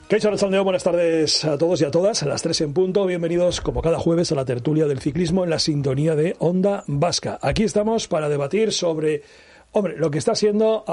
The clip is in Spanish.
Kaixo Arratsaldeon, buenas tardes a todos y a todas, a las 3 en punto. Bienvenidos, como cada jueves, a la tertulia del ciclismo en la sintonía de Onda Vasca. Aquí estamos para debatir sobre, lo que está siendo